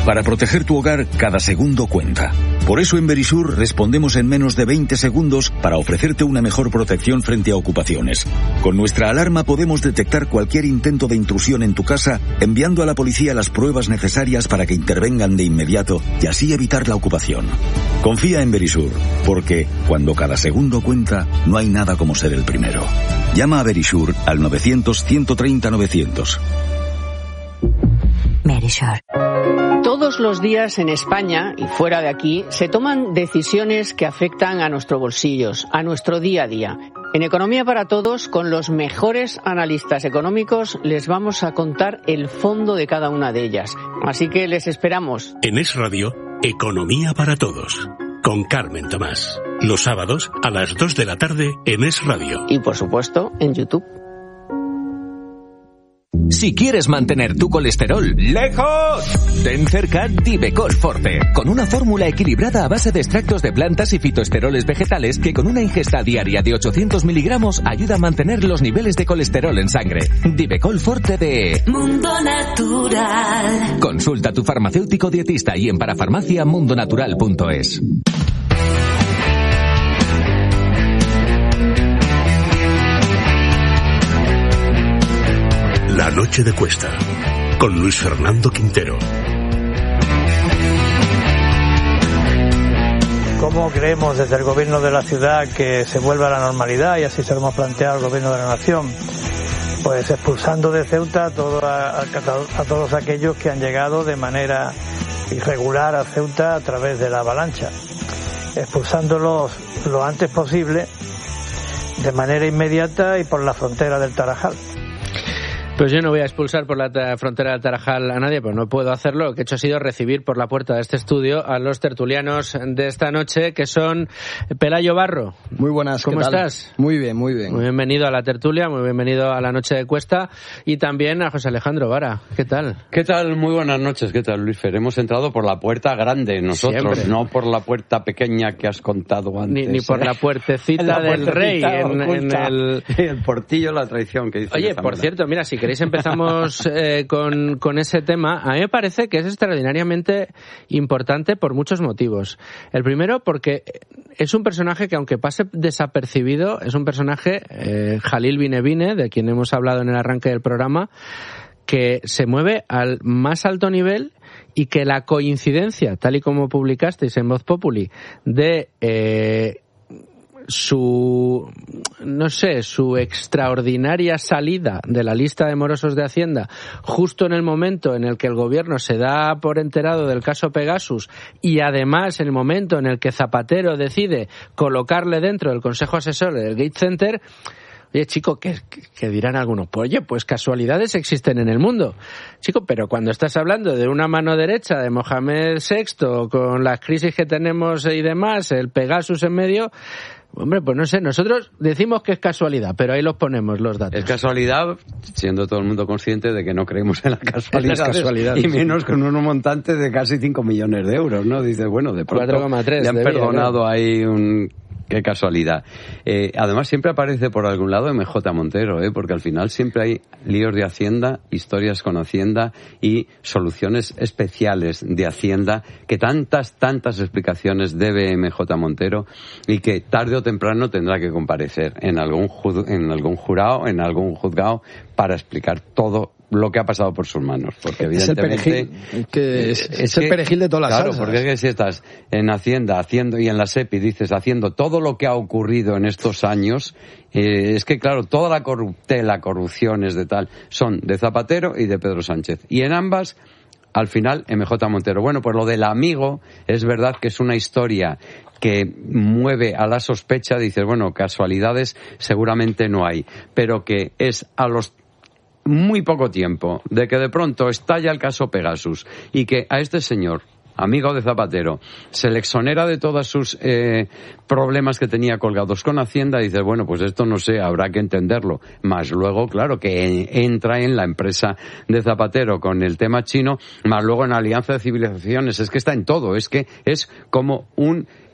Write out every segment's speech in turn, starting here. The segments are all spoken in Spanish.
Para proteger tu hogar, cada segundo cuenta. Por eso en Verisur respondemos en menos de 20 segundos para ofrecerte una mejor protección frente a ocupaciones. Con nuestra alarma podemos detectar cualquier intento de intrusión en tu casa, enviando a la policía las pruebas necesarias para que intervengan de inmediato y así evitar la ocupación. Confía en Verisur, porque cuando cada segundo cuenta, no hay nada como ser el primero. Llama a Verisur al 900-130-900. Verisur. Todos los días en España y fuera de aquí se toman decisiones que afectan a nuestros bolsillos, a nuestro día a día. En Economía para Todos, con los mejores analistas económicos, les vamos a contar el fondo de cada una de ellas. Así que les esperamos. En Es Radio, Economía para Todos, con Carmen Tomás. Los sábados a las 2 de la tarde en Es Radio. Y por supuesto, en YouTube. Si quieres mantener tu colesterol lejos, ten cerca Divecol Forte, con una fórmula equilibrada a base de extractos de plantas y fitoesteroles vegetales que con una ingesta diaria de 800 miligramos ayuda a mantener los niveles de colesterol en sangre. Divecol Forte de Mundo Natural. Consulta a tu farmacéutico dietista y en parafarmaciamundonatural.es. La noche de Cuesta, con Luis Fernando Quintero. ¿Cómo creemos desde el gobierno de la ciudad que se vuelva a la normalidad? Y así se lo hemos planteado al gobierno de la nación. Pues expulsando de Ceuta a todos aquellos que han llegado de manera irregular a Ceuta a través de la avalancha. Expulsándolos lo antes posible, de manera inmediata y por la frontera del Tarajal. Pues yo no voy a expulsar por la frontera del Tarajal a nadie, pues no puedo hacerlo. Lo que he hecho ha sido recibir por la puerta de este estudio a los tertulianos de esta noche, que son Pelayo Barro. Muy buenas, ¿cómo estás? Muy bien, muy bien. Muy bienvenido a la tertulia, muy bienvenido a la noche de Cuesta, y también a José Alejandro Vara. ¿Qué tal? ¿Qué tal? Muy buenas noches. ¿Qué tal, Luis Fer? Hemos entrado por la puerta grande nosotros, siempre. No por la puerta pequeña que has contado antes. Ni por la puertecita del rey en el portillo la traición que dice. Oye, por cierto, mira, si queréis empezamos con ese tema. A mí me parece que es extraordinariamente importante por muchos motivos. El primero, porque es un personaje que, aunque pase desapercibido, es un personaje, Jalil Binebine, de quien hemos hablado en el arranque del programa, que se mueve al más alto nivel y que la coincidencia, tal y como publicasteis en Voz Populi, de su extraordinaria salida de la lista de morosos de Hacienda justo en el momento en el que el gobierno se da por enterado del caso Pegasus, y además en el momento en el que Zapatero decide colocarle dentro del Consejo Asesor del Gates Center. Oye, chico, que dirán algunos, pues oye, pues casualidades existen en el mundo. Chico, pero cuando estás hablando de una mano derecha de Mohamed VI, con las crisis que tenemos y demás, el Pegasus en medio, hombre, pues no sé, nosotros decimos que es casualidad, pero ahí los ponemos los datos. Es casualidad, siendo todo el mundo consciente de que no creemos en la casualidad. Y menos con un montante de casi 5 millones de euros, ¿no? Dices, bueno, de pronto 4,3 le han perdonado ahí un... Qué casualidad. Además, siempre aparece por algún lado MJ Montero, porque al final siempre hay líos de Hacienda, historias con Hacienda y soluciones especiales de Hacienda, que tantas explicaciones debe MJ Montero y que tarde o temprano tendrá que comparecer en algún jurado, en algún juzgado, para explicar todo lo que ha pasado por sus manos, porque evidentemente es el perejil de todas las salsas. Claro, porque es que si estás en Hacienda haciendo y en la SEPI dices haciendo todo lo que ha ocurrido en estos años, es que claro, toda la corruptela, corrupciones de tal, son de Zapatero y de Pedro Sánchez, y en ambas al final MJ Montero. Bueno, pues lo del amigo es verdad que es una historia que mueve a la sospecha. Dices, bueno, casualidades seguramente no hay, pero que es a los muy poco tiempo de que de pronto estalla el caso Pegasus y que a este señor, amigo de Zapatero, se le exonera de todos sus problemas que tenía colgados con Hacienda, y dices, bueno, pues esto no sé, habrá que entenderlo. Más luego, claro, que entra en la empresa de Zapatero con el tema chino, más luego en Alianza de Civilizaciones, es que está en todo, es que es como un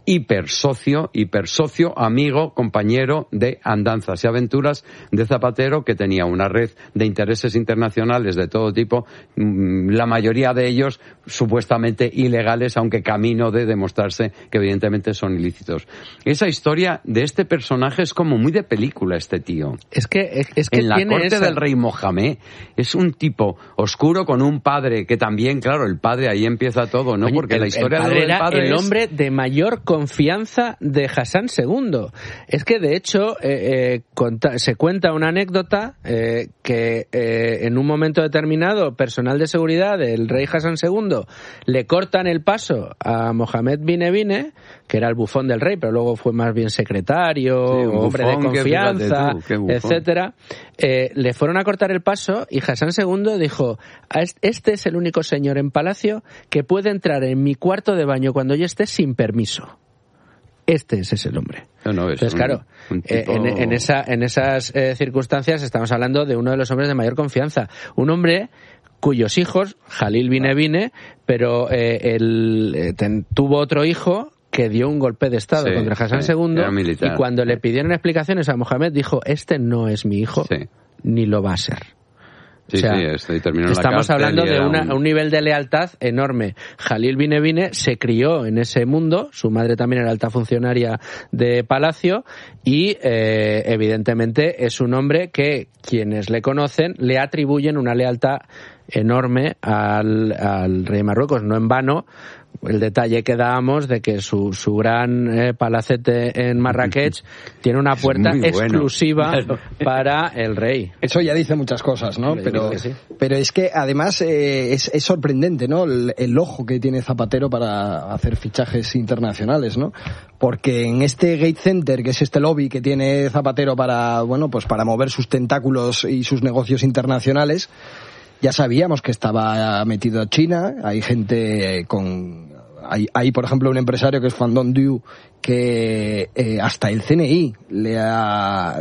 hipersocio, amigo, compañero de andanzas y aventuras de Zapatero, que tenía una red de intereses internacionales de todo tipo, la mayoría de ellos supuestamente ilegales, aunque camino de demostrarse que evidentemente son ilícitos. Esa historia de este personaje es como muy de película, este tío. Es que en la tiene corte del rey Mohamed es un tipo oscuro con un padre que también, claro, el padre ahí empieza todo, ¿no? Oye, porque la historia del padre era el es... hombre de mayor confianza de Hassan II. Es que de hecho se cuenta una anécdota que en un momento determinado personal de seguridad del rey Hassan II le cortan el paso a Mohamed Binebine, que era el bufón del rey, pero luego fue más bien secretario, hombre de confianza, etcétera. Le fueron a cortar el paso y Hassan II dijo: este es el único señor en palacio que puede entrar en mi cuarto de baño cuando yo esté sin permiso. Este es ese el hombre. Entonces, claro, un tipo... en esas circunstancias estamos hablando de uno de los hombres de mayor confianza. Un hombre cuyos hijos, Jalil Binebine, pero tuvo otro hijo que dio un golpe de estado contra Hassan II, y cuando le pidieron explicaciones a Mohamed dijo: este no es mi hijo, ni lo va a ser. Sí, o sea, terminó estamos en la hablando de un un nivel de lealtad enorme. Jalil Binebine se crió en ese mundo, su madre también era alta funcionaria de palacio, y evidentemente es un hombre que quienes le conocen le atribuyen una lealtad enorme al rey de Marruecos. No en vano el detalle que dábamos de que su gran palacete en Marrakech tiene una puerta exclusiva para el rey. Eso ya dice muchas cosas, ¿no? Pero es que además es sorprendente, ¿no? El ojo que tiene Zapatero para hacer fichajes internacionales, ¿no? Porque en este Gate Center, que es este lobby que tiene Zapatero para mover sus tentáculos y sus negocios internacionales, ya sabíamos que estaba metido China. Hay gente hay por ejemplo un empresario que es Van Don Du, que hasta el CNI le ha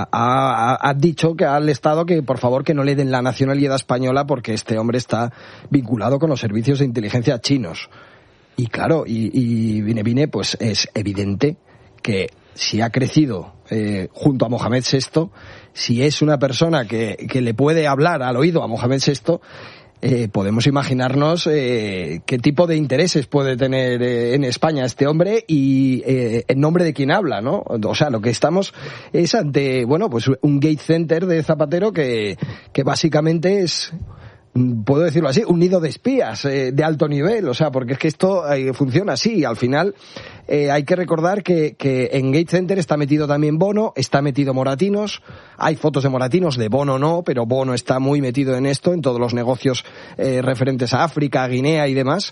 dicho que al Estado que por favor que no le den la nacionalidad española porque este hombre está vinculado con los servicios de inteligencia chinos. Y claro, y Binebine, pues es evidente que si ha crecido junto a Mohamed VI, si es una persona que le puede hablar al oído a Mohamed VI, podemos imaginarnos qué tipo de intereses puede tener en España este hombre y en nombre de quién habla, ¿no? O sea, lo que estamos es ante, pues un Gate Center de Zapatero que básicamente es, puedo decirlo así, un nido de espías de alto nivel, o sea, porque es que esto funciona así. Al final hay que recordar que en Gate Center está metido también Bono, está metido Moratinos, hay fotos de Moratinos, de Bono no, pero Bono está muy metido en esto, en todos los negocios referentes a África, a Guinea y demás.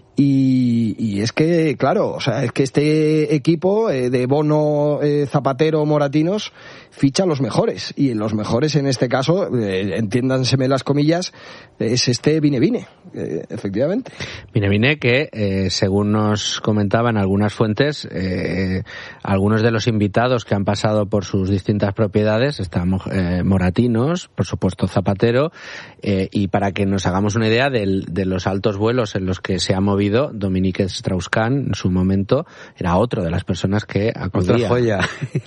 Y es que, claro, o sea, es que este equipo de Bono, Zapatero, Moratinos ficha a los mejores, y los mejores en este caso, entiéndanseme las comillas, es este Binebine, efectivamente. Binebine que, según nos comentaban algunas fuentes, algunos de los invitados que han pasado por sus distintas propiedades, están Moratinos, por supuesto Zapatero, y para que nos hagamos una idea de los altos vuelos en los que se ha movido Dominique Strauss-Kahn, en su momento, era otro de las personas que acudía. Otra joya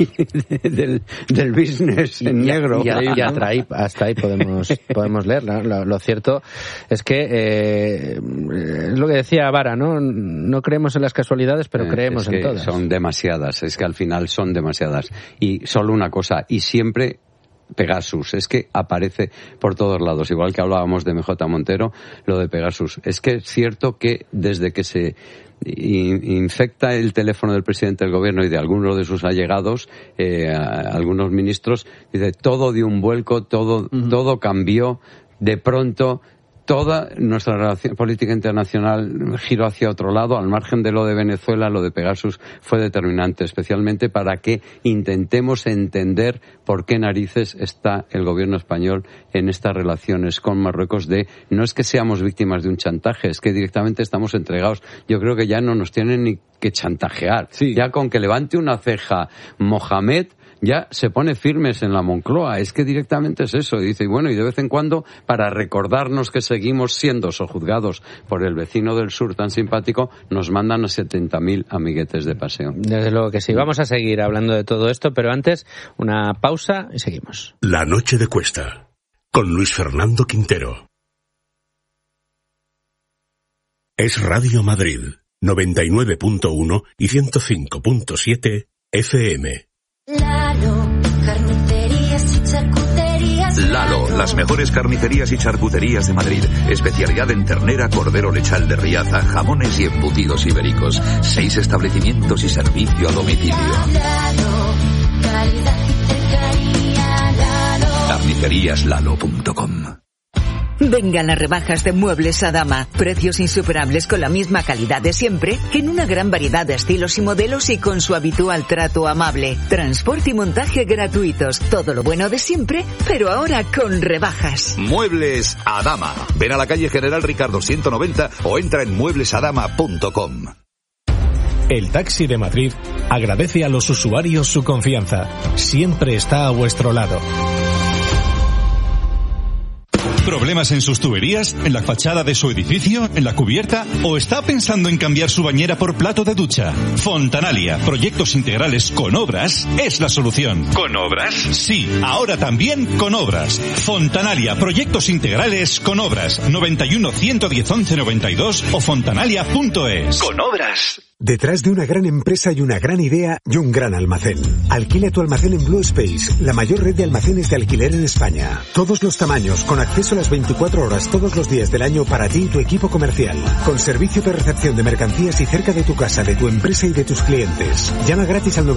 del business en negro. Y hasta ahí podemos leer. Lo cierto es que es lo que decía Vara, no creemos en las casualidades, pero creemos en todas. Son demasiadas, es que al final son demasiadas. Y solo una cosa, y siempre Pegasus, es que aparece por todos lados, igual que hablábamos de MJ Montero, lo de Pegasus. Es que es cierto que desde que se infecta el teléfono del presidente del gobierno y de algunos de sus allegados, algunos ministros, dice, todo dio un vuelco, todo cambió, de pronto toda nuestra relación política internacional giró hacia otro lado. Al margen de lo de Venezuela, lo de Pegasus fue determinante, especialmente para que intentemos entender por qué narices está el gobierno español en estas relaciones con Marruecos. No es que seamos víctimas de un chantaje, es que directamente estamos entregados. Yo creo que ya no nos tienen ni que chantajear. Sí. Ya con que levante una ceja Mohamed, ya se pone firmes en la Moncloa. Es que directamente es eso. Dice, bueno, y de vez en cuando, para recordarnos que seguimos siendo sojuzgados por el vecino del sur tan simpático, nos mandan a 70.000 amiguetes de paseo. Desde luego que sí. Vamos a seguir hablando de todo esto, pero antes una pausa y seguimos. La noche de Cuesta, con Luis Fernando Quintero. Es Radio Madrid, 99.1 y 105.7 FM. Lalo, las mejores carnicerías y charcuterías de Madrid. Especialidad en ternera, cordero lechal de Riaza, jamones y embutidos ibéricos. 6 establecimientos y servicio a domicilio. Carniceríaslalo.com. Vengan las rebajas de Muebles Adama. Precios insuperables con la misma calidad de siempre, en una gran variedad de estilos y modelos y con su habitual trato amable. Transporte y montaje gratuitos. Todo lo bueno de siempre, pero ahora con rebajas. Muebles Adama. Ven a la calle General Ricardo 190 o entra en mueblesadama.com. El Taxi de Madrid agradece a los usuarios su confianza. Siempre está a vuestro lado. ¿Problemas en sus tuberías? ¿En la fachada de su edificio? ¿En la cubierta? ¿O está pensando en cambiar su bañera por plato de ducha? Fontanalia, proyectos integrales con obras, es la solución. ¿Con obras? Sí, ahora también con obras. Fontanalia, proyectos integrales con obras. 91 110 11 92 o fontanalia.es. ¿Con obras? Detrás de una gran empresa hay una gran idea y un gran almacén. Alquila tu almacén en Blue Space, la mayor red de almacenes de alquiler en España. Todos los tamaños, con acceso a las 24 horas todos los días del año para ti y tu equipo comercial. Con servicio de recepción de mercancías y cerca de tu casa, de tu empresa y de tus clientes. Llama gratis al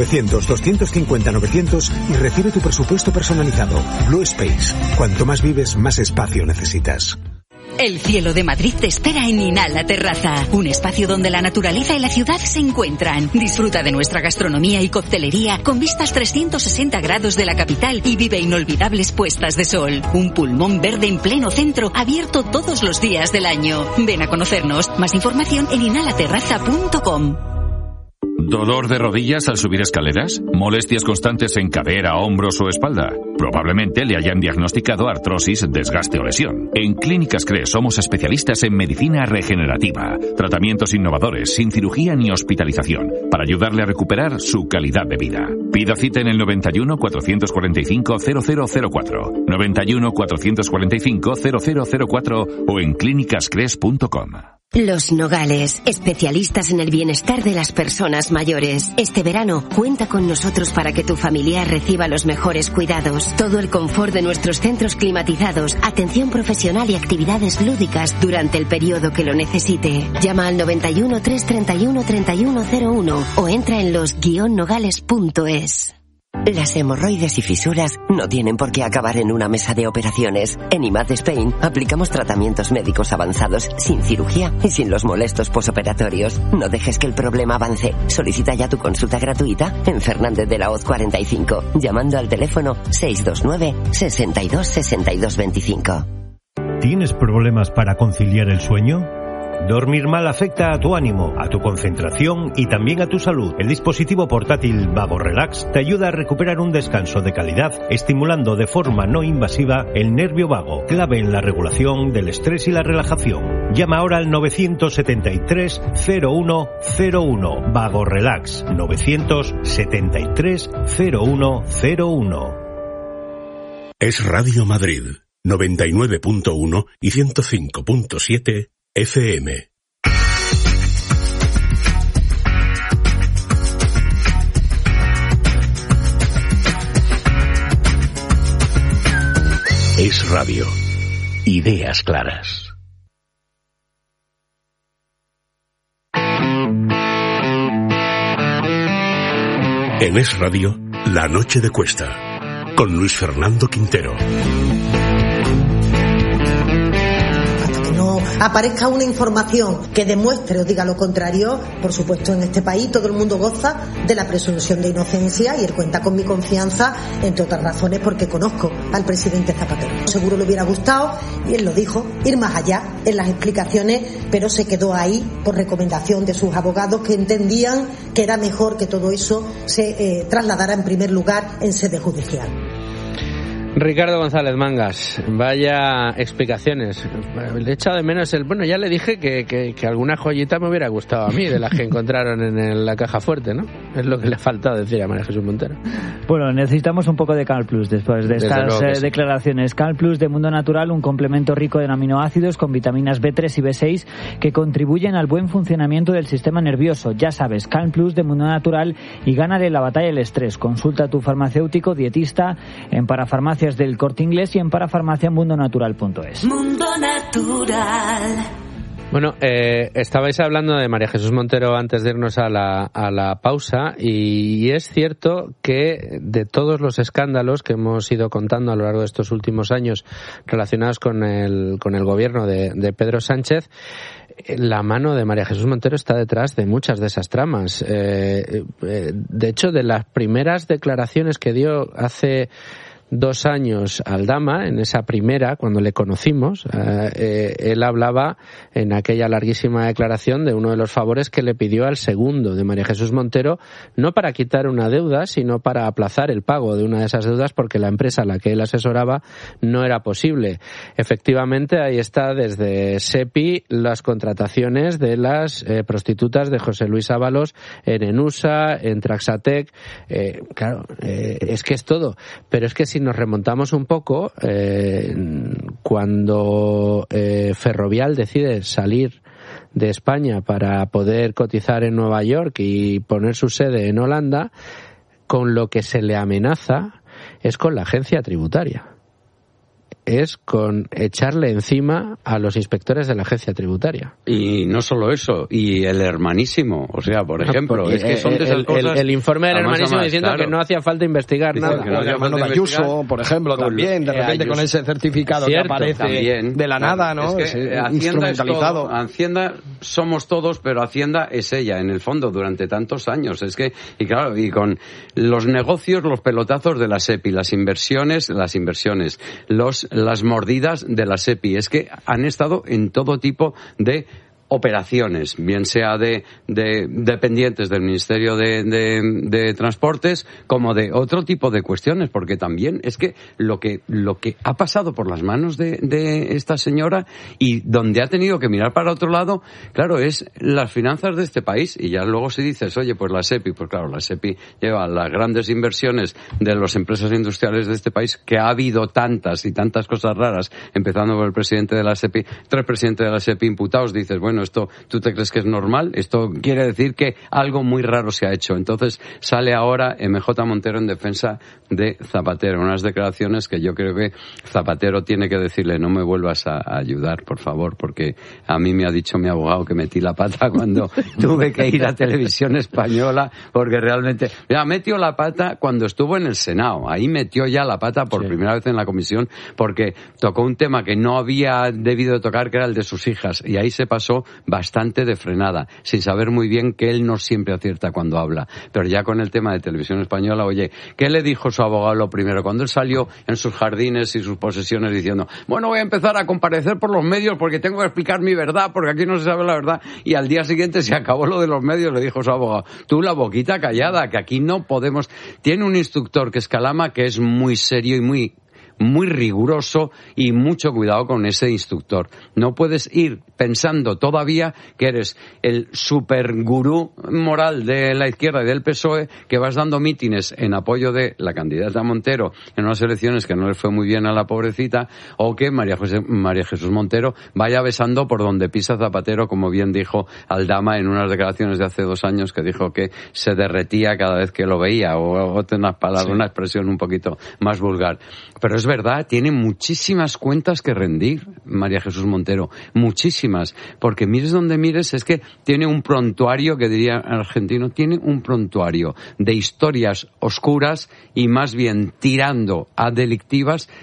900-250-900 y recibe tu presupuesto personalizado. Blue Space. Cuanto más vives, más espacio necesitas. El cielo de Madrid te espera en Inhala Terraza, un espacio donde la naturaleza y la ciudad se encuentran. Disfruta de nuestra gastronomía y coctelería con vistas 360 grados de la capital y vive inolvidables puestas de sol. Un pulmón verde en pleno centro, abierto todos los días del año. Ven a conocernos. Más información en inhalaterraza.com. ¿Dolor de rodillas al subir escaleras? ¿Molestias constantes en cadera, hombros o espalda? Probablemente le hayan diagnosticado artrosis, desgaste o lesión. En Clínicas CRE somos especialistas en medicina regenerativa, tratamientos innovadores, sin cirugía ni hospitalización, para ayudarle a recuperar su calidad de vida. Pida cita en el 91 445 0004, 91 445 0004 o en clínicascres.com. Los Nogales, especialistas en el bienestar de las personas mayores. Este verano, cuenta con nosotros para que tu familiar reciba los mejores cuidados. Todo el confort de nuestros centros climatizados, atención profesional y actividades lúdicas durante el periodo que lo necesite. Llama al 91 331 3101 o entra en los-nogales.es. Las hemorroides y fisuras no tienen por qué acabar en una mesa de operaciones. En IMAD Spain aplicamos tratamientos médicos avanzados sin cirugía y sin los molestos posoperatorios. No dejes que el problema avance. Solicita ya tu consulta gratuita en Fernández de la Hoz 45, llamando al teléfono 629 62 62 25. ¿Tienes problemas para conciliar el sueño? Dormir mal afecta a tu ánimo, a tu concentración y también a tu salud. El dispositivo portátil Vago Relax te ayuda a recuperar un descanso de calidad, estimulando de forma no invasiva el nervio vago, clave en la regulación del estrés y la relajación. Llama ahora al 973 0101. Vago Relax, 973 0101. Es Radio Madrid, 99.1 y 105.7 FM. Es Radio. Ideas claras. En Es Radio, La Noche de Cuesta, con Luis Fernando Quintero. aparezca una información que demuestre o diga lo contrario, por supuesto en este país todo el mundo goza de la presunción de inocencia y él cuenta con mi confianza, entre otras razones porque conozco al presidente Zapatero. Seguro le hubiera gustado, y él lo dijo, ir más allá en las explicaciones, pero se quedó ahí por recomendación de sus abogados que entendían que era mejor que todo eso se trasladara en primer lugar en sede judicial. Ricardo González Mangas, vaya explicaciones. Le he echado de menos bueno, ya le dije que alguna joyita me hubiera gustado a mí de las que encontraron en la caja fuerte, ¿no? Es lo que le ha faltado decir a María Jesús Montero. Bueno, necesitamos un poco de Canal Plus después de estas declaraciones. Canal Plus de Mundo Natural, un complemento rico en aminoácidos con vitaminas B3 y B6 que contribuyen al buen funcionamiento del sistema nervioso. Ya sabes, Canal Plus de Mundo Natural y gánale la batalla del estrés. Consulta a tu farmacéutico dietista en Parafarmacia del Corte Inglés y en parafarmaciamundonatural.es. Mundo Natural. Bueno, estabais hablando de María Jesús Montero antes de irnos a la pausa y es cierto que de todos los escándalos que hemos ido contando a lo largo de estos últimos años relacionados con el gobierno de Pedro Sánchez, la mano de María Jesús Montero está detrás de muchas de esas tramas. De hecho, de las primeras declaraciones que dio hace 2 años Aldama, en esa primera, cuando le conocimos, él hablaba en aquella larguísima declaración de uno de los favores que le pidió al segundo de María Jesús Montero, no para quitar una deuda, sino para aplazar el pago de una de esas deudas porque la empresa a la que él asesoraba no era posible. Efectivamente, ahí está desde SEPI las contrataciones de las prostitutas de José Luis Ábalos en Enusa, en Traxatec. Claro, es que es todo. Pero es que si nos remontamos un poco, cuando Ferrovial decide salir de España para poder cotizar en Nueva York y poner su sede en Holanda, con lo que se le amenaza es con la agencia tributaria. Es con echarle encima a los inspectores de la agencia tributaria. Y no solo eso, y el hermanísimo, o sea, por ejemplo, es que son de esas cosas... El informe del hermanísimo diciendo claro, que no hacía falta investigar nada. Que no hacía falta de Ayuso, por ejemplo, también, de repente con ese certificado que aparece también, de la nada, ¿no? Es que Hacienda instrumentalizado. Hacienda somos todos, pero Hacienda es ella, en el fondo, durante tantos años. Es que, y claro, y con los negocios, los pelotazos de la SEPI, las inversiones, las mordidas de la SEPI. Es que han estado en todo tipo de operaciones, bien sea de dependientes del Ministerio de Transportes como de otro tipo de cuestiones, porque también es que lo que ha pasado por las manos de esta señora y donde ha tenido que mirar para otro lado, claro, es las finanzas de este país. Y ya luego si dices, oye, pues la SEPI, pues claro, la SEPI lleva las grandes inversiones de las empresas industriales de este país, que ha habido tantas y tantas cosas raras, empezando por el presidente de la SEPI, 3 presidentes de la SEPI imputados. Dices, bueno, esto, ¿tú te crees que es normal? Esto quiere decir que algo muy raro se ha hecho. Entonces sale ahora MJ Montero en defensa de Zapatero. Unas declaraciones que yo creo que Zapatero tiene que decirle, no me vuelvas a ayudar, por favor, porque a mí me ha dicho mi abogado que metí la pata cuando tuve que ir a Televisión Española, porque realmente... Mira, metió la pata cuando estuvo en el Senado. Ahí metió ya la pata por primera vez en la comisión, porque tocó un tema que no había debido de tocar, que era el de sus hijas, y ahí se pasó bastante de frenada, sin saber muy bien que él no siempre acierta cuando habla. Pero ya con el tema de Televisión Española, oye, ¿qué le dijo su abogado lo primero? Cuando él salió en sus jardines y sus posesiones diciendo, bueno, voy a empezar a comparecer por los medios porque tengo que explicar mi verdad, porque aquí no se sabe la verdad, y al día siguiente se acabó lo de los medios, le dijo su abogado, tú la boquita callada, que aquí no podemos... Tiene un instructor que es Calama, que es muy serio y muy riguroso, y mucho cuidado con ese instructor. No puedes ir pensando todavía que eres el super gurú moral de la izquierda y del PSOE, que vas dando mítines en apoyo de la candidata Montero en unas elecciones que no le fue muy bien a la pobrecita, o que María Jesús Montero vaya besando por donde pisa Zapatero, como bien dijo Aldama en unas declaraciones de hace 2 años, que dijo que se derretía cada vez que lo veía, o unas palabras, una expresión un poquito más vulgar. Pero es verdad, tiene muchísimas cuentas que rendir María Jesús Montero, muchísimas, porque mires donde mires, es que tiene un prontuario, que diría argentino, tiene un prontuario de historias oscuras y más bien tirando a delictivas,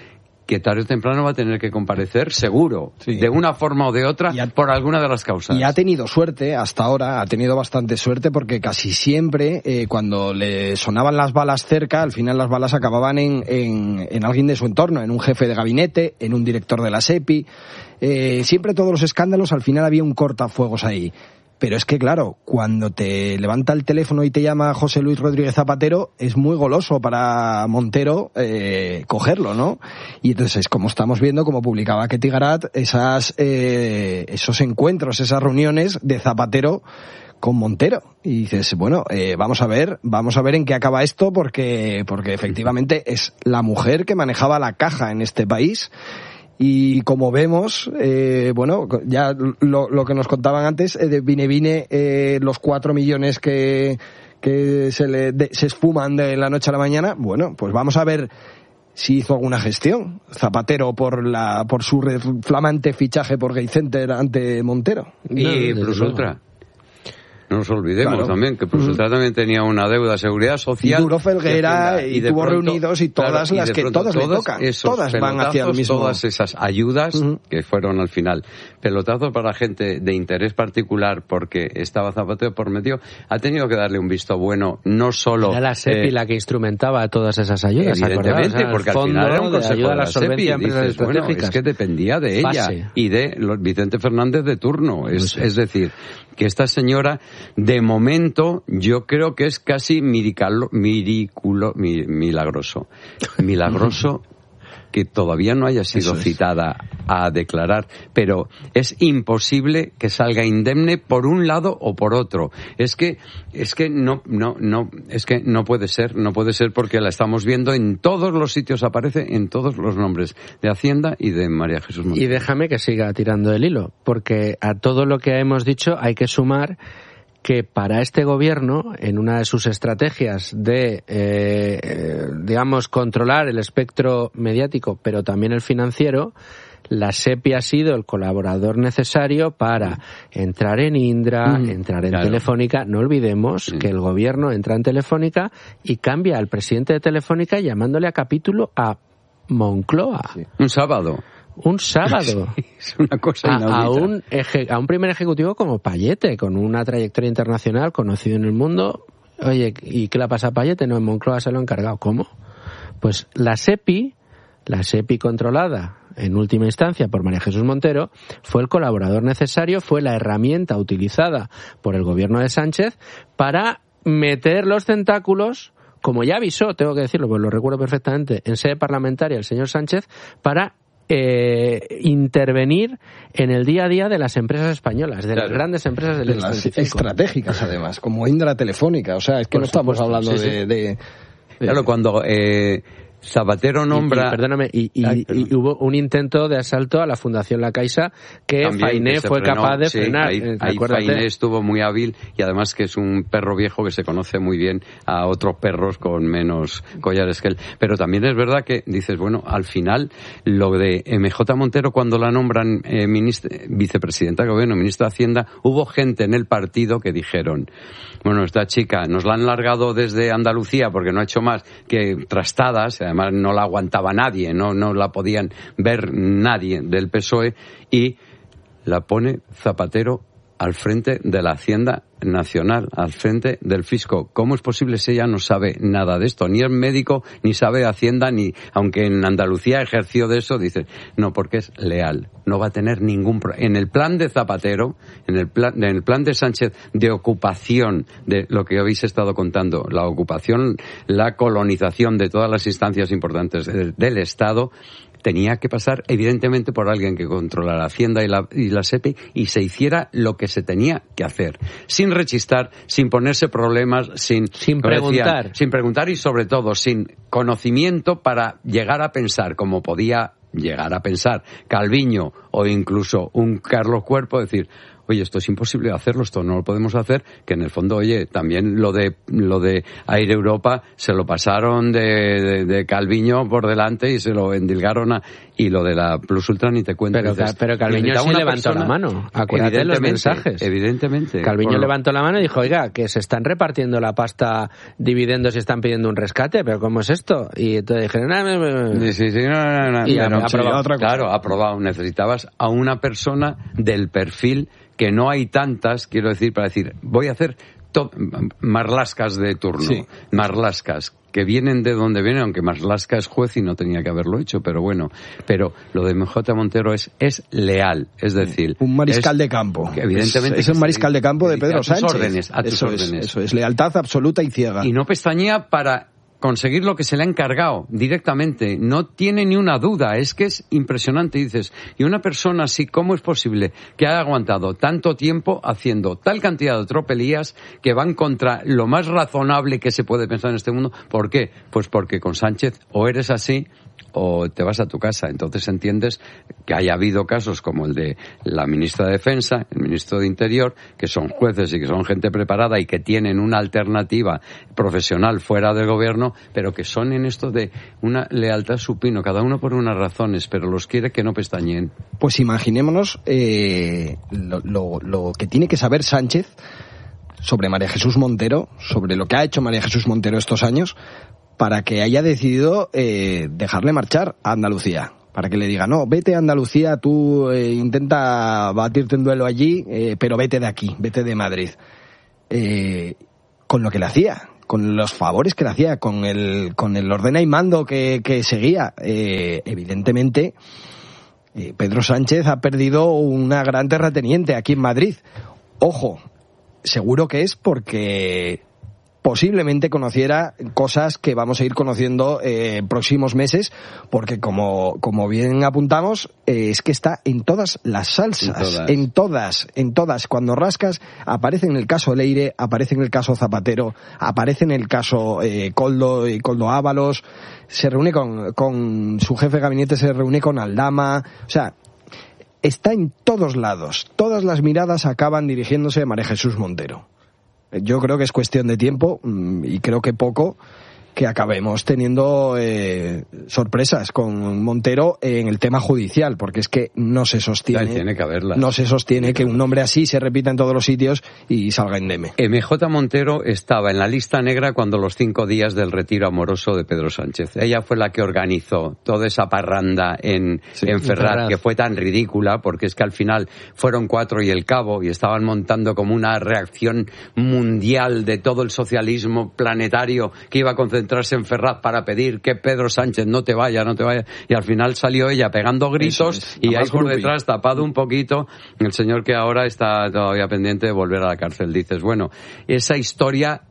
que tarde o temprano va a tener que comparecer, seguro, de una forma o de otra, por alguna de las causas. Y ha tenido suerte, hasta ahora, ha tenido bastante suerte, porque casi siempre, cuando le sonaban las balas cerca, al final las balas acababan en alguien de su entorno, en un jefe de gabinete, en un director de la SEPI. Siempre todos los escándalos, al final había un cortafuegos ahí. Pero es que, claro, cuando te levanta el teléfono y te llama José Luis Rodríguez Zapatero, es muy goloso para Montero cogerlo, ¿no? Y entonces, como estamos viendo, como publicaba Ketty Garat, esos encuentros, esas reuniones de Zapatero con Montero. Y dices, bueno, vamos a ver en qué acaba esto, porque efectivamente es la mujer que manejaba la caja en este país. Y como vemos, ya lo que nos contaban antes, de Vine, los 4 millones que se esfuman de la noche a la mañana, bueno, pues vamos a ver si hizo alguna gestión Zapatero por su flamante fichaje por Gate Center ante Montero. Y Plus Ultra. No nos olvidemos también que Plus Ultra también tenía una deuda de seguridad social. Y Duro Felguera y tuvo reunidos y todas las que todas le tocan. Todas van hacia el mismo. Todas esas ayudas que fueron al final pelotazos para gente de interés particular porque estaba Zapatero por medio, ha tenido que darle un visto bueno, no solo... Era la SEPI la que instrumentaba todas esas ayudas, evidentemente, o sea, porque al final era un consejo de la SEPI. Dices, bueno, es que dependía de ella y de Vicente Fernández de turno. Es decir, que esta señora, de momento, yo creo que es casi milagroso que todavía no haya sido citada a declarar, pero es imposible que salga indemne por un lado o por otro. Es que no puede ser porque la estamos viendo en todos los sitios, aparece en todos los nombres de Hacienda y de María Jesús Montero. Y déjame que siga tirando el hilo, porque a todo lo que hemos dicho hay que sumar que para este gobierno, en una de sus estrategias de, controlar el espectro mediático, pero también el financiero, la SEPI ha sido el colaborador necesario para entrar en Indra, entrar en Telefónica. No olvidemos que el gobierno entra en Telefónica y cambia al presidente de Telefónica llamándole a capítulo a Moncloa. Un sábado. Es una cosa inaudita. A un primer ejecutivo como Payete, con una trayectoria internacional conocido en el mundo. Oye, ¿y qué le pasa a Payete? No, en Moncloa se lo ha encargado. ¿Cómo? Pues la SEPI controlada en última instancia por María Jesús Montero, fue el colaborador necesario, fue la herramienta utilizada por el gobierno de Sánchez para meter los tentáculos, como ya avisó, tengo que decirlo, pues lo recuerdo perfectamente, en sede parlamentaria el señor Sánchez, para intervenir en el día a día de las empresas españolas, de las grandes empresas del las estratégicas, además, como Indra Telefónica. O sea, es que no estamos hablando de... Claro, cuando Zapatero nombra... Y hubo un intento de asalto a la Fundación La Caixa que también, Fainé fue capaz de frenar. Ahí Fainé estuvo muy hábil y además que es un perro viejo que se conoce muy bien a otros perros con menos collares que él. Pero también es verdad que dices, bueno, al final lo de MJ Montero cuando la nombran vicepresidenta de gobierno, ministra de Hacienda, hubo gente en el partido que dijeron, bueno, esta chica nos la han largado desde Andalucía porque no ha hecho más que trastadas, además no la aguantaba nadie, no la podían ver nadie del PSOE, y la pone Zapatero al frente de la Hacienda Nacional, al frente del Fisco. ¿Cómo es posible si ella no sabe nada de esto? Ni es médico, ni sabe de Hacienda, ni aunque en Andalucía ejerció de eso, dice, no, porque es leal. No va a tener ningún problema. En el plan de Zapatero, en el plan de Sánchez de ocupación, de lo que habéis estado contando, la ocupación, la colonización de todas las instancias importantes del Estado, tenía que pasar evidentemente por alguien que controlara Hacienda y la SEPI y se hiciera lo que se tenía que hacer, sin rechistar, sin ponerse problemas, sin preguntar y sobre todo sin conocimiento para llegar a pensar como podía llegar a pensar Calviño o incluso un Carlos Cuerpo decir, oye, esto es imposible hacerlo, esto no lo podemos hacer, que en el fondo, oye, también lo de Air Europa se lo pasaron de Calviño por delante y se lo endilgaron y lo de la Plus Ultra ni te cuento. Pero Calviño sí levantó la mano, acuérdate de los mensajes. Evidentemente. Calviño levantó la mano y dijo, oiga, que se están repartiendo la pasta dividendos y están pidiendo un rescate, pero ¿cómo es esto? Y entonces dijeron, no. Y aprobado. Claro, aprobado. Necesitabas a una persona del perfil que no hay tantas, quiero decir, para decir, voy a hacer marlascas de turno, sí. Marlascas, que vienen de donde vienen, aunque Marlasca es juez y no tenía que haberlo hecho, pero bueno, pero lo de MJ Montero es leal, es decir... Un mariscal de campo. Que evidentemente es un mariscal de campo de Pedro Sánchez. A tus órdenes. Eso es lealtad absoluta y ciega. Y no pestañea para conseguir lo que se le ha encargado directamente, no tiene ni una duda, es que es impresionante, dices, y una persona así, ¿cómo es posible que haya aguantado tanto tiempo haciendo tal cantidad de tropelías que van contra lo más razonable que se puede pensar en este mundo? ¿Por qué? Pues porque con Sánchez o eres así o te vas a tu casa. Entonces entiendes que haya habido casos como el de la ministra de Defensa, el ministro de Interior, que son jueces y que son gente preparada y que tienen una alternativa profesional fuera del gobierno, pero que son en esto de una lealtad supino, cada uno por unas razones, pero los quiere que no pestañeen. Pues imaginémonos lo que tiene que saber Sánchez sobre María Jesús Montero, sobre lo que ha hecho María Jesús Montero estos años, para que haya decidido dejarle marchar a Andalucía. Para que le diga, no, vete a Andalucía, tú intenta batirte en duelo allí, pero vete de aquí, vete de Madrid. Con lo que le hacía, con los favores que le hacía, con el ordena y mando que seguía, evidentemente Pedro Sánchez ha perdido una gran terrateniente aquí en Madrid. Ojo, seguro que es porque posiblemente conociera cosas que vamos a ir conociendo en próximos meses, porque como bien apuntamos, es que está en todas las salsas, en todas. Cuando rascas, aparece en el caso Leire, aparece en el caso Zapatero, aparece en el caso Koldo Ábalos, se reúne con su jefe de gabinete, se reúne con Aldama, o sea, está en todos lados. Todas las miradas acaban dirigiéndose a María Jesús Montero. Yo creo que es cuestión de tiempo y creo que poco que acabemos teniendo sorpresas con Montero en el tema judicial, porque es que no se sostiene. Tiene que haberlas. No se sostiene que un nombre así se repita en todos los sitios y salga indemne. MJ Montero estaba en la lista negra cuando los 5 días del retiro amoroso de Pedro Sánchez. Ella fue la que organizó toda esa parranda en Ferraz, que fue tan ridícula, porque es que al final fueron 4 y el cabo, y estaban montando como una reacción mundial de todo el socialismo planetario que iba a concentrarse en Ferraz para pedir que Pedro Sánchez no te vaya, y al final salió ella pegando gritos y ahí por detrás, tapado un poquito, el señor que ahora está todavía pendiente de volver a la cárcel. Dices, bueno, esa historia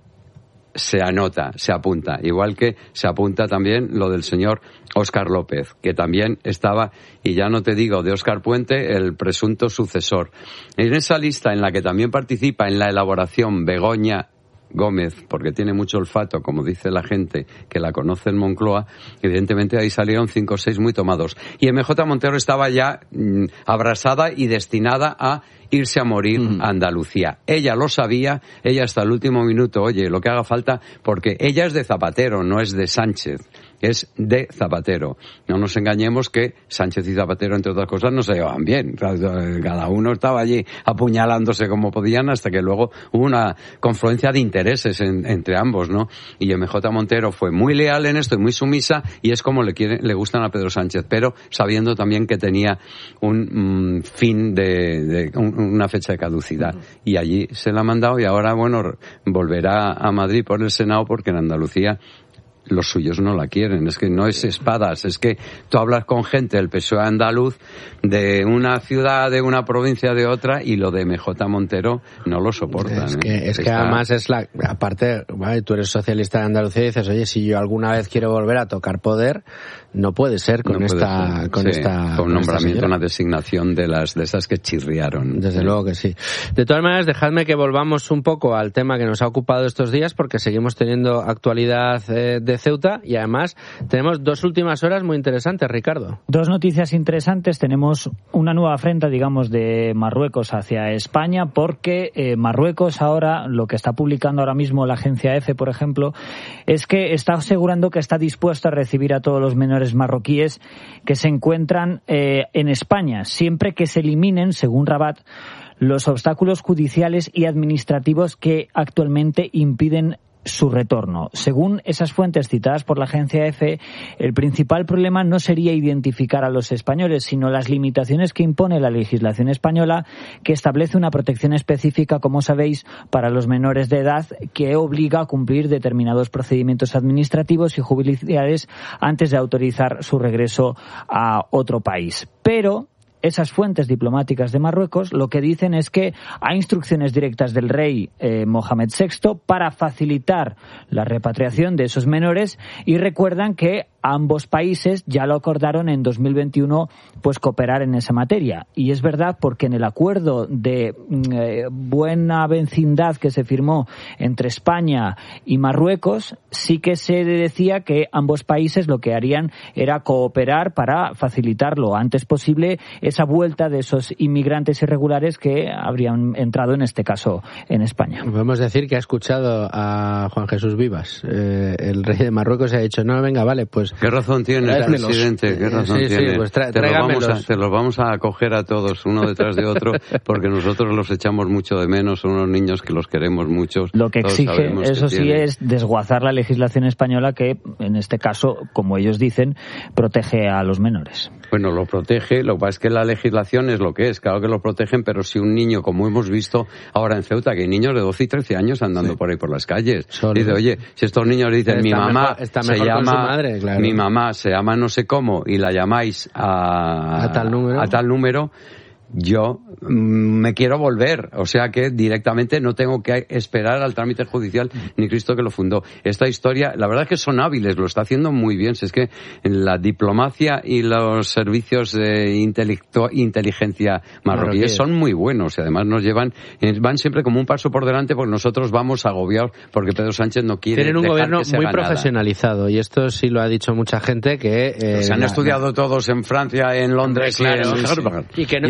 se anota, se apunta, igual que se apunta también lo del señor Óscar López, que también estaba, y ya no te digo de Óscar Puente, el presunto sucesor. En esa lista en la que también participa en la elaboración Begoña Gómez, porque tiene mucho olfato, como dice la gente que la conoce en Moncloa, evidentemente ahí salieron 5 o 6 muy tomados. Y MJ Montero estaba ya abrasada y destinada a irse a morir a Andalucía. Ella lo sabía, ella hasta el último minuto, oye, lo que haga falta, porque ella es de Zapatero, no es de Sánchez, es de Zapatero. No nos engañemos que Sánchez y Zapatero, entre otras cosas, no se llevaban bien. Cada uno estaba allí apuñalándose como podían, hasta que luego hubo una confluencia de intereses entre ambos, ¿no? Y MJ Montero fue muy leal en esto y muy sumisa, y es como le gustan a Pedro Sánchez, pero sabiendo también que tenía un fin una fecha de caducidad. Y allí se la ha mandado, y ahora, bueno, volverá a Madrid por el Senado, porque en Andalucía los suyos no la quieren. Es que no es espadas, es que tú hablas con gente del PSOE andaluz, de una ciudad, de una provincia, de otra, y lo de MJ Montero no lo soportan. Es que además es aparte, vale, tú eres socialista de Andalucía y dices, oye, si yo alguna vez quiero volver a tocar poder, no puede ser con un nombramiento, una designación de esas que chirriaron. Desde luego que sí. De todas maneras, dejadme que volvamos un poco al tema que nos ha ocupado estos días, porque seguimos teniendo actualidad de Ceuta y además tenemos 2 últimas horas muy interesantes, Ricardo. 2 noticias interesantes. Tenemos una nueva afrenta, digamos, de Marruecos hacia España, porque Marruecos ahora, lo que está publicando ahora mismo la agencia EFE, por ejemplo, es que está asegurando que está dispuesto a recibir a todos los menores marroquíes que se encuentran en España, siempre que se eliminen, según Rabat, los obstáculos judiciales y administrativos que actualmente impiden su retorno. Según esas fuentes citadas por la agencia EFE, el principal problema no sería identificar a los españoles, sino las limitaciones que impone la legislación española, que establece una protección específica, como sabéis, para los menores de edad, que obliga a cumplir determinados procedimientos administrativos y judiciales antes de autorizar su regreso a otro país. Pero esas fuentes diplomáticas de Marruecos lo que dicen es que hay instrucciones directas del rey Mohamed VI para facilitar la repatriación de esos menores, y recuerdan que ambos países ya lo acordaron en 2021, pues cooperar en esa materia. Y es verdad, porque en el acuerdo de buena vecindad que se firmó entre España y Marruecos, sí que se decía que ambos países lo que harían era cooperar para facilitar lo antes posible esa vuelta de esos inmigrantes irregulares que habrían entrado, en este caso, en España. Podemos decir que ha escuchado a Juan Jesús Vivas, el rey de Marruecos, y ha dicho, no, venga, vale, pues... ¿Qué razón tiene el presidente? ¿Qué razón tiene? Sí, pues te los vamos a acoger a todos, uno detrás de otro, porque nosotros los echamos mucho de menos, son unos niños que los queremos mucho. Lo que exige, eso sí, es desguazar la legislación española que, en este caso, como ellos dicen, protege a los menores. Bueno, lo protege, lo que pasa es que la legislación es lo que es, claro que lo protegen, pero si un niño, como hemos visto ahora en Ceuta, que hay niños de 12 y 13 años andando por ahí por las calles, dice, oye, si estos niños dicen, mi mamá se llama, madre, claro, mi mamá se llama no sé cómo, y la llamáis a tal número, yo me quiero volver, o sea que directamente no tengo que esperar al trámite judicial ni Cristo que lo fundó. Esta historia, la verdad es que son hábiles, lo está haciendo muy bien. Si es que la diplomacia y los servicios de inteligencia marroquíes son muy buenos y además nos van siempre como un paso por delante, porque nosotros vamos agobiados porque Pedro Sánchez no quiere. Tienen un gobierno muy profesionalizado, y esto sí lo ha dicho mucha gente, que se han estudiado todos en Francia, en Londres, claro, y que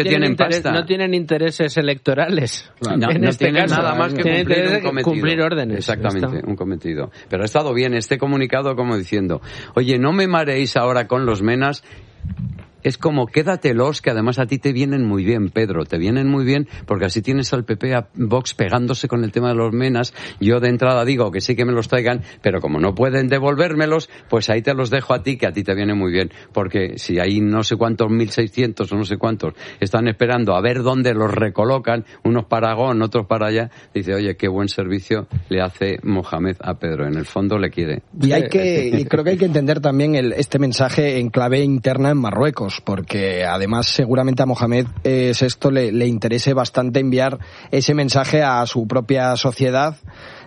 no tienen intereses electorales. No tienen nada más que cumplir órdenes. Exactamente, un cometido. Pero ha estado bien este comunicado, como diciendo, oye, no me mareéis ahora con los menas. Es como, quédatelos, que además a ti te vienen muy bien, Pedro, te vienen muy bien, porque así tienes al PP, a Vox pegándose con el tema de los menas. Yo de entrada digo que sí que me los traigan, pero como no pueden devolvérmelos, pues ahí te los dejo a ti, que a ti te viene muy bien. Porque si hay no sé cuántos 1.600 o no sé cuántos están esperando a ver dónde los recolocan, unos para Aragón, otros para allá, dice, oye, qué buen servicio le hace Mohamed a Pedro. En el fondo le quiere. Y creo que hay que entender también este mensaje en clave interna en Marruecos, porque además seguramente a Mohamed VI le interese bastante enviar ese mensaje a su propia sociedad,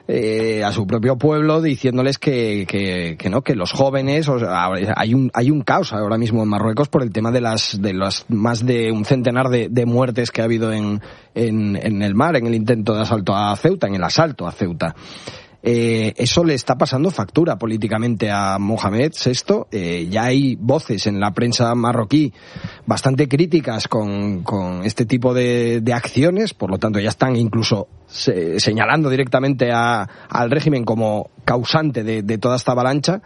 a su propio pueblo, diciéndoles que los jóvenes, o sea, hay un caos ahora mismo en Marruecos por el tema de las más de un centenar de muertes que ha habido en el mar, en el intento de asalto a Ceuta, en el asalto a Ceuta. Eso le está pasando factura políticamente a Mohamed VI. Ya hay voces en la prensa marroquí bastante críticas con este tipo de acciones, por lo tanto ya están incluso señalando directamente al régimen como causante de toda esta avalancha.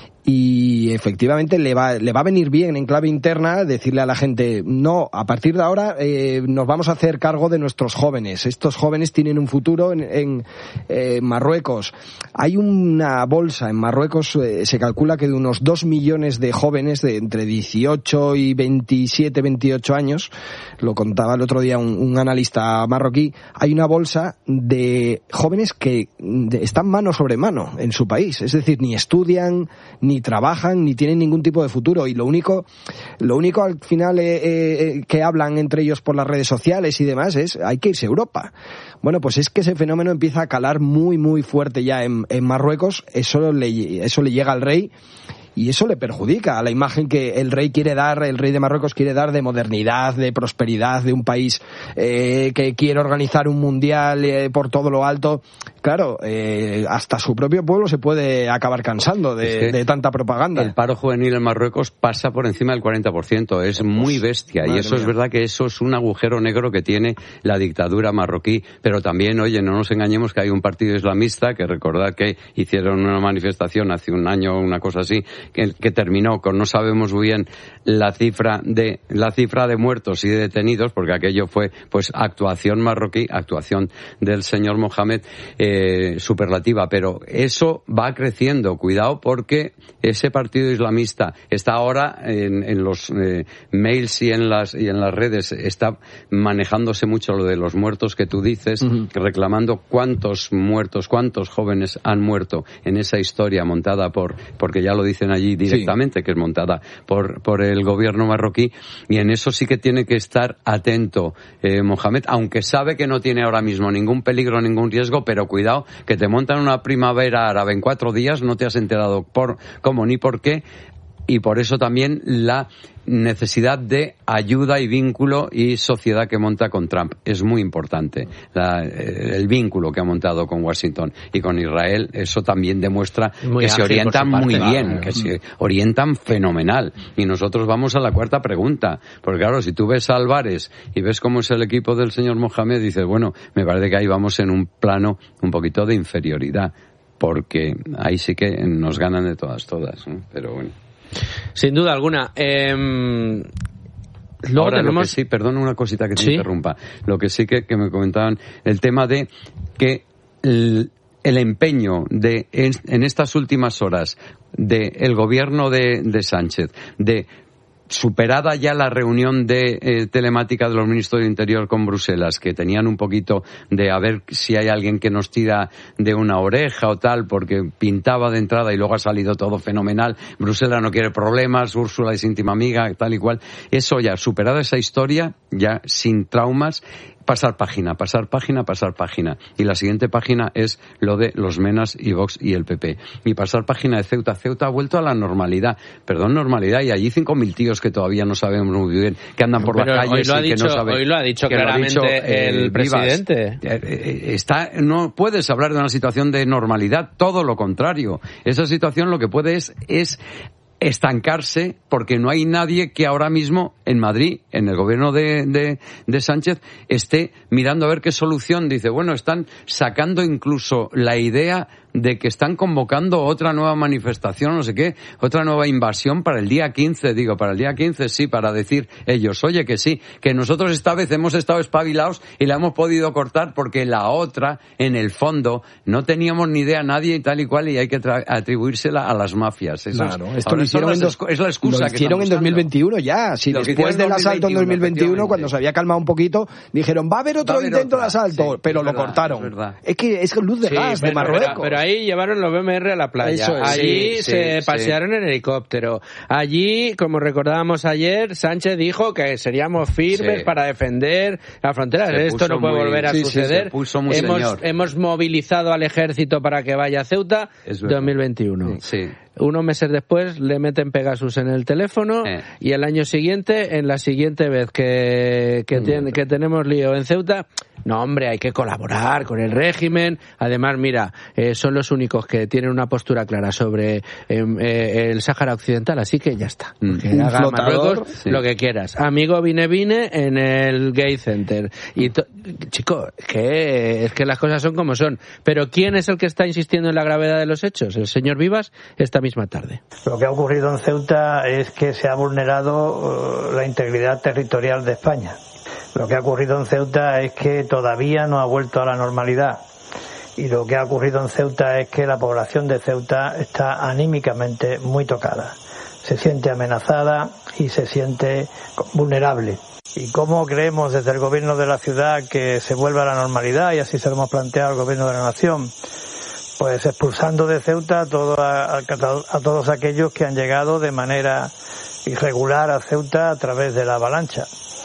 Y efectivamente le va a venir bien en clave interna decirle a la gente, no, a partir de ahora nos vamos a hacer cargo de nuestros jóvenes. Estos jóvenes tienen un futuro en Marruecos. Hay una bolsa en Marruecos, se calcula que de unos 2 millones de jóvenes de entre 18 y 27, 28 años, lo contaba el otro día un analista marroquí, hay una bolsa de jóvenes que están mano sobre mano en su país, es decir, ni estudian, ni trabajan, ni tienen ningún tipo de futuro, y lo único al final que hablan entre ellos por las redes sociales y demás es, hay que irse a Europa. Bueno, pues es que ese fenómeno empieza a calar muy muy fuerte ya en Marruecos. Eso le llega al rey, y eso le perjudica a la imagen que el rey de Marruecos quiere dar de modernidad, de prosperidad, de un país que quiere organizar un mundial por todo lo alto. Claro, hasta su propio pueblo se puede acabar cansando de tanta propaganda. El paro juvenil en Marruecos pasa por encima del 40%, es muy bestia, y eso es verdad que eso es un agujero negro que tiene la dictadura marroquí, pero también, oye, no nos engañemos que hay un partido islamista que recordad que hicieron una manifestación hace un año o una cosa así, que terminó con no sabemos muy bien la cifra de muertos y de detenidos, porque aquello fue pues actuación marroquí, actuación del señor Mohamed, superlativa, pero eso va creciendo, cuidado, porque ese partido islamista está ahora en los mails y en las redes, está manejándose mucho lo de los muertos que tú dices, reclamando cuántos jóvenes han muerto en esa historia montada porque ya lo dicen allí directamente, que es montada por el gobierno marroquí, y en eso sí que tiene que estar atento Mohamed, aunque sabe que no tiene ahora mismo ningún peligro, ningún riesgo, pero cuidado, que te montan una primavera árabe en 4 días, no te has enterado cómo ni por qué, y por eso también la necesidad de ayuda y vínculo y sociedad que monta con Trump. Es muy importante el vínculo que ha montado con Washington y con Israel. Eso también demuestra que se orientan muy bien, que se orientan fenomenal. Y nosotros vamos a la cuarta pregunta. Porque claro, si tú ves a Álvarez y ves cómo es el equipo del señor Mohamed, dices, bueno, me parece que ahí vamos en un plano un poquito de inferioridad. Porque ahí sí que nos ganan de todas, ¿no? Pero bueno. Sin duda alguna. Luego ahora, tenemos... lo que sí, perdón una cosita que te interrumpa. Lo que sí que me comentaban, el tema de que el empeño en estas últimas horas del gobierno de Sánchez, de superada ya la reunión de telemática de los ministros de Interior con Bruselas, que tenían un poquito de a ver si hay alguien que nos tira de una oreja o tal, porque pintaba de entrada y luego ha salido todo fenomenal, Bruselas no quiere problemas, Úrsula es íntima amiga, tal y cual. Eso ya, superada esa historia, ya sin traumas, pasar página. Y la siguiente página es lo de los Menas y Vox y el PP. Y pasar página de Ceuta. Ceuta ha vuelto a la normalidad. Perdón, normalidad. Y allí 5.000 tíos que todavía no sabemos muy bien, que andan por las calles y que no saben. Hoy lo ha dicho claramente el presidente. No puedes hablar de una situación de normalidad. Todo lo contrario. Esa situación lo que puede es estancarse, porque no hay nadie que ahora mismo en Madrid, en el gobierno de Sánchez, esté mirando a ver qué solución. Dice, bueno, están sacando incluso la idea de que están convocando otra nueva manifestación, no sé qué, otra nueva invasión para el día 15, para el día 15 sí, para decir ellos, oye, que sí, que nosotros esta vez hemos estado espabilados y la hemos podido cortar porque la otra, en el fondo, no teníamos ni idea nadie y tal y cual, y hay que atribuírsela a las mafias. Esto lo hicieron es la excusa lo hicieron en 2021 ya, si después del asalto en 2021, cuando se había calmado un poquito, dijeron, va a haber otro intento de asalto, sí, pero lo cortaron. Es que es luz de gas de Marruecos. Pero ahí llevaron los BMR a la playa. Allí se pasearon en helicóptero. Allí, como recordábamos ayer, Sánchez dijo que seríamos firmes para defender la frontera. Esto no puede volver a suceder. Hemos movilizado al ejército para que vaya a Ceuta. 2021. Unos meses después le meten Pegasus en el teléfono y el año siguiente, en la siguiente vez que tenemos lío en Ceuta, no, hombre, hay que colaborar con el régimen. Además, mira, son los únicos que tienen una postura clara sobre el Sáhara Occidental, así que ya está. Que haga Marruecos lo que quieras. Amigo, vine en el Gay Center. Y chico, es que las cosas son como son. Pero ¿quién es el que está insistiendo en la gravedad de los hechos? El señor Vivas esta misma tarde. Lo que ha ocurrido en Ceuta es que se ha vulnerado la integridad territorial de España. Lo que ha ocurrido en Ceuta es que todavía no ha vuelto a la normalidad. Y lo que ha ocurrido en Ceuta es que la población de Ceuta está anímicamente muy tocada. Se siente amenazada y se siente vulnerable. ¿Y cómo creemos desde el gobierno de la ciudad que se vuelva a la normalidad? Y así se lo hemos planteado al gobierno de la nación. Pues expulsando de Ceuta a todos aquellos que han llegado de manera irregular a Ceuta a través de la avalancha.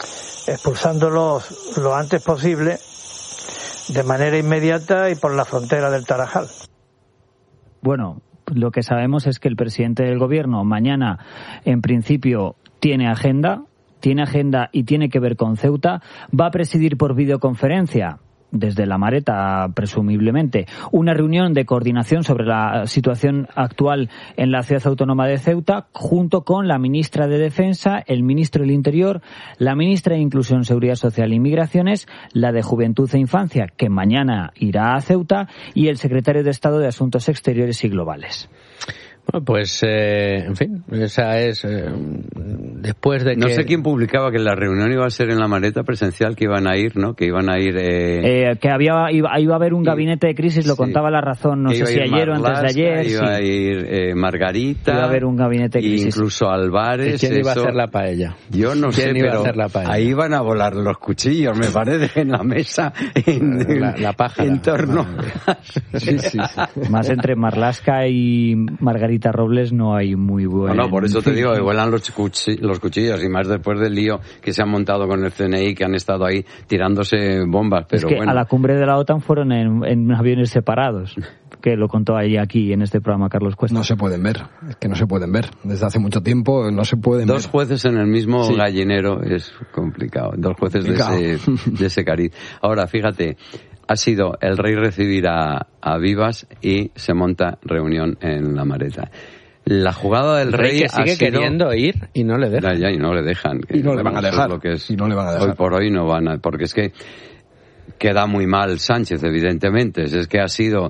Expulsándolos lo antes posible, de manera inmediata y por la frontera del Tarajal. Bueno, Lo que sabemos es que el presidente del gobierno mañana, en principio, tiene agenda y tiene que ver con Ceuta. Va a presidir por videoconferencia, desde La Mareta, presumiblemente, una reunión de coordinación sobre la situación actual en la ciudad autónoma de Ceuta, junto con la ministra de Defensa, el ministro del Interior, la ministra de Inclusión, Seguridad Social e Inmigraciones, la de Juventud e Infancia, que mañana irá a Ceuta, y el secretario de Estado de Asuntos Exteriores y Globales. Bueno, pues, en fin, esa es, después de que... No sé quién publicaba que la reunión iba a ser en La Mareta presencial, que iban a ir, ¿no? Que iban a ir... que iba a haber un gabinete de crisis, lo contaba La Razón, no sé si ayer o antes de ayer. Iba a ir Margarita... Iba a haber un gabinete de crisis. Incluso Álvarez... ¿Quién iba a hacer la paella? Yo no sé, pero ahí van a volar los cuchillos, me parece, en la mesa, la pájara. En torno... Sí. Más entre Marlaska y Margarita Robles no hay muy buen... No, por eso te digo, que vuelan los cuchillos, y más después del lío que se han montado con el CNI, que han estado ahí tirándose bombas, pero es que bueno. A la cumbre de la OTAN fueron en aviones separados, que lo contó ahí aquí en este programa Carlos Cuesta. No se pueden ver, es que no se pueden ver. Desde hace mucho tiempo no se pueden ver. Dos jueces en el mismo gallinero es complicado, dos jueces de ese cariz. Ahora, fíjate, ha sido el rey recibir a Vivas y se monta reunión en La Mareta. La jugada del rey que sigue queriendo ir y no le dejan. Y no le dejan. Y no le van a dejar. Y no le van a dejar. Hoy por hoy no van a... Porque es que queda muy mal Sánchez, evidentemente. Es que ha sido...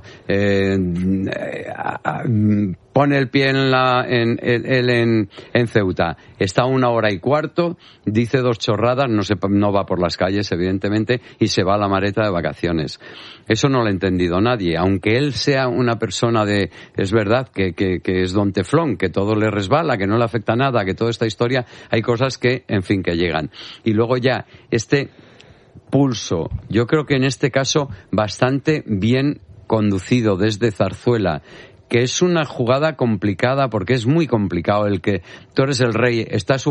pone el pie en Ceuta. Está 1 hora y cuarto, dice 2 chorradas, no va por las calles, evidentemente, y se va a La Mareta de vacaciones. Eso no lo ha entendido nadie. Aunque él sea una persona es verdad que es don Teflón, que todo le resbala, que no le afecta nada, que toda esta historia, hay cosas que, en fin, que llegan. Y luego ya, pulso, yo creo que en este caso bastante bien conducido desde Zarzuela, que es una jugada complicada, porque es muy complicado el que tú eres el rey, estás